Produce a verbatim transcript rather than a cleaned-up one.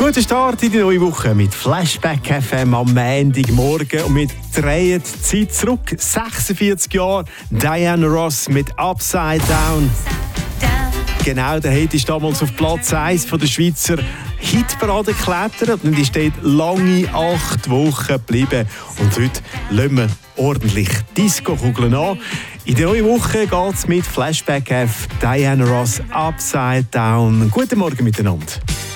Guten Start in die neue Woche mit Flashback F M am Montagmorgen und wir drehen die Zeit zurück. sechsundvierzig Jahre, Diana Ross mit Upside Down. Genau, der Hit ist damals auf Platz eins von der Schweizer Hitparade geklettert und ist dort lange acht Wochen geblieben. Und heute lassen wir ordentlich Disco-Kugeln an. In der neuen Woche geht es mit Flashback F, Diana Ross, Upside Down. Guten Morgen miteinander.